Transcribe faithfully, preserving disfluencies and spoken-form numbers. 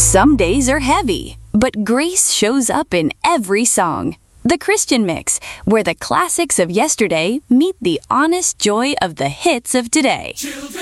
Some days are heavy, but grace shows up in every song. The Christian Mix, where the classics of yesterday meet the honest joy of the hits of today.